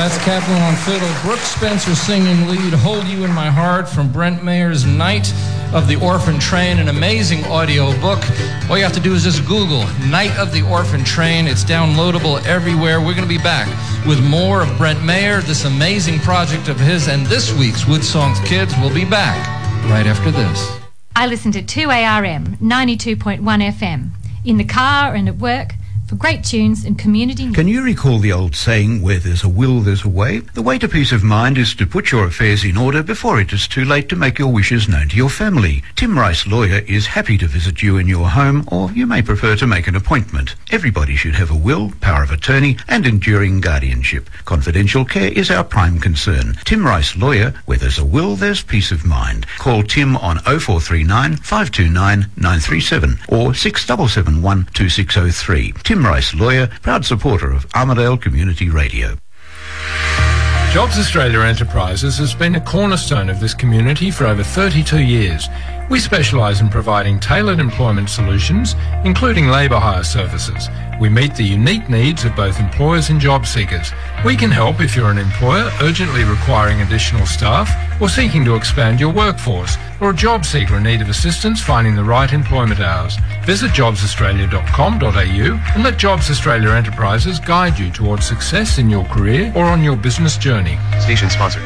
That's Kaplan on fiddle. Brooke Spencer singing lead, Hold You in My Heart, from Brent Mayer's Night of the Orphan Train, an amazing audio book. All you have to do is just Google Night of the Orphan Train. It's downloadable everywhere. We're going to be back with more of Brent Mayer, this amazing project of his, and this week's Wood Songs Kids will be back right after this. I listen to 2ARM 92.1 FM in the car and at work for great tunes and community. Can you recall the old saying, where there's a will, there's a way? The way to peace of mind is to put your affairs in order before it is too late to make your wishes known to your family. Tim Rice Lawyer is happy to visit you in your home, or you may prefer to make an appointment. Everybody should have a will, power of attorney, and enduring guardianship. Confidential care is our prime concern. Tim Rice Lawyer, where there's a will, there's peace of mind. Call Tim on 0439 529 937 or 6771 2603. Tim Rice Lawyer, proud supporter of Armidale Community Radio. Jobs Australia Enterprises has been a cornerstone of this community for over 32 years. We specialise in providing tailored employment solutions, including labour hire services. We meet the unique needs of both employers and job seekers. We can help if you're an employer urgently requiring additional staff or seeking to expand your workforce, or a job seeker in need of assistance finding the right employment hours. Visit jobsaustralia.com.au and let Jobs Australia Enterprises guide you towards success in your career or on your business journey. Station sponsor.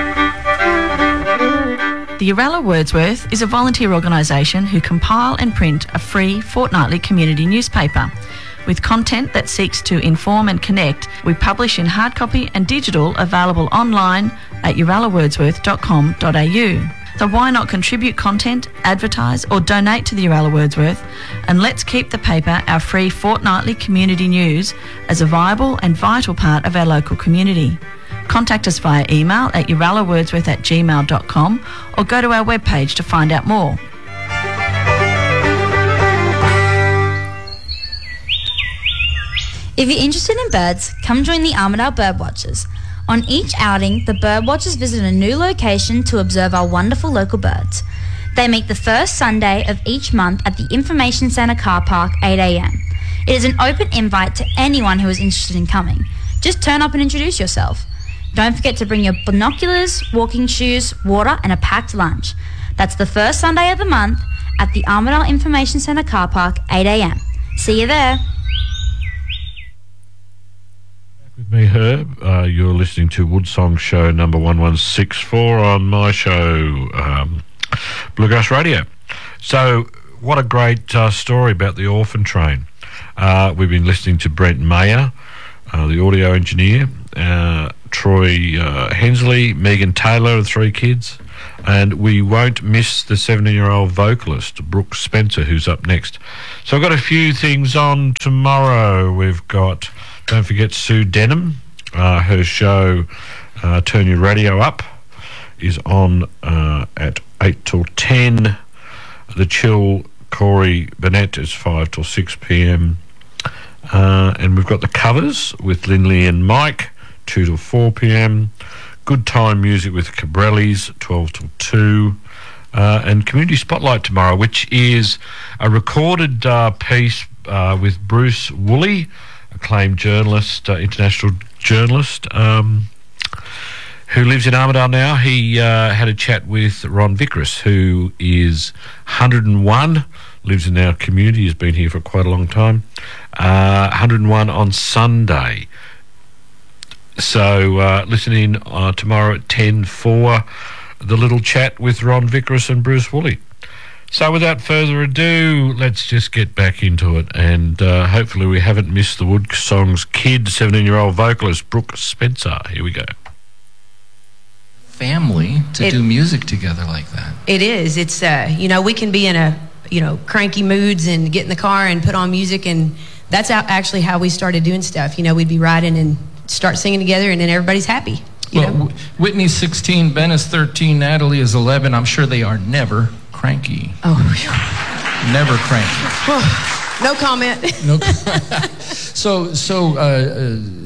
The Uralla Wordsworth is a volunteer organisation who compile and print a free fortnightly community newspaper. With content that seeks to inform and connect, we publish in hard copy and digital, available online at urallawordsworth.com.au. So why not contribute content, advertise or donate to the Uralla Wordsworth, and let's keep the paper, our free fortnightly community news, as a viable and vital part of our local community. Contact us via email at urallawordsworth@gmail.com or go to our webpage to find out more. If you're interested in birds, come join the Armidale Birdwatchers. On each outing, the Birdwatchers visit a new location to observe our wonderful local birds. They meet the first Sunday of each month at the Information Centre car park, 8 a.m. It is an open invite to anyone who is interested in coming. Just turn up and introduce yourself. Don't forget to bring your binoculars, walking shoes, water and a packed lunch. That's the first Sunday of the month at the Armidale Information Centre car park, 8 a.m. See you there. With me, Herb. You're listening to Woodsong Show number 1164 on my show, Bluegrass Radio. So, what a great story about the orphan train. We've been listening to Brent Mayer, the audio engineer, Troy Hensley, Megan Taylor, the three kids, and we won't miss the 17-year-old vocalist, Brooke Spencer, who's up next. So I've got a few things on tomorrow. We've got, don't forget, Sue Denham. Her show, Turn Your Radio Up, is on at 8 till 10. The Chill, Corey Burnett, is 5 till 6 p.m. And we've got the Covers with Lindley and Mike, 2 till 4 p.m. Good Time Music with Cabrellis, 12 till 2. And Community Spotlight tomorrow, which is a recorded piece with Bruce Woolley, acclaimed journalist, international journalist, who lives in Armidale now. He had a chat with Ron Vickers, who is 101, lives in our community, has been here for quite a long time. 101 on Sunday. So listen in tomorrow at 10 for the little chat with Ron Vickers and Bruce Woolley. So without further ado, let's just get back into it, and hopefully we haven't missed the Wood Songs kid, 17-year-old vocalist Brooke Spencer. Here we go. Family to do music together like that. It is. It's we can be in a cranky moods and get in the car and put on music, and that's actually how we started doing stuff. We'd be riding and start singing together, and then everybody's happy. Well, Whitney's 16, Ben is 13, Natalie is 11. I'm sure they are never cranky. Oh, never cranky. no comment. No. So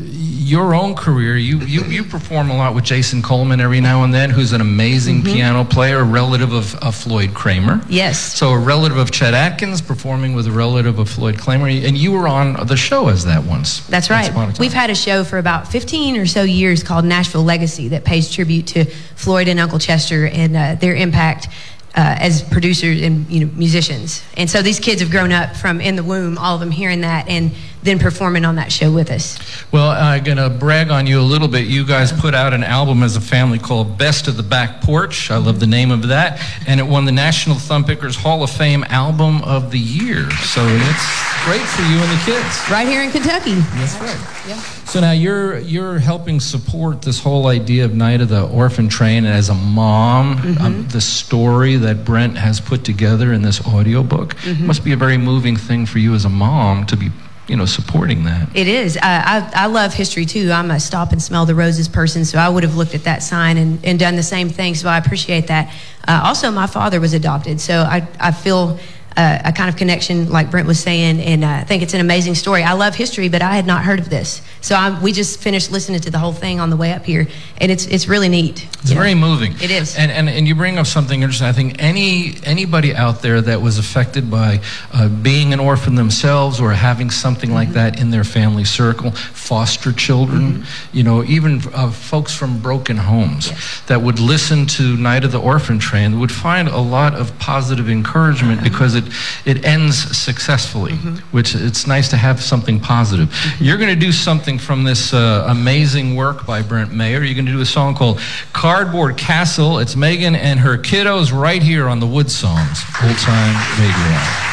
your own career, you perform a lot with Jason Coleman every now and then, who's an amazing piano player, a relative of Floyd Kramer. Yes. So a relative of Chet Atkins performing with a relative of Floyd Kramer, and you were on the show as that once. That's right. We've had a show for about 15 or so years called Nashville Legacy that pays tribute to Floyd and Uncle Chester and their impact as producers and musicians. And so these kids have grown up from in the womb, all of them hearing that and then performing on that show with us. Well, I'm going to brag on you a little bit. You guys put out an album as a family called Best of the Back Porch. I love the name of that. And it won the National Thumbpickers Hall of Fame Album of the Year. So it's great for you and the kids. Right here in Kentucky. That's right. Yeah. So now you're helping support this whole idea of Night of the Orphan Train as a mom. The story that Brent has put together in this audiobook must be a very moving thing for you as a mom to be supporting that. It is. I love history too. I'm a stop and smell the roses person, so I would have looked at that sign and done the same thing, so I appreciate that. Also, my father was adopted, so I feel a kind of connection, like Brent was saying, and I think it's an amazing story. I love history, but I had not heard of this. So we just finished listening to the whole thing on the way up here, and it's really neat. It's very moving. It is. And you bring up something interesting. I think anybody out there that was affected by being an orphan themselves or having something like that in their family circle, foster children, even folks from broken homes that would listen to Night of the Orphan Train would find a lot of positive encouragement because it ends successfully, which it's nice to have something positive. You're going to do something from this amazing work by Brent Mayer. You're going to do a song called Cardboard Castle. It's Megan and her kiddos right here on the Wood Songs Old Time Radio Hour.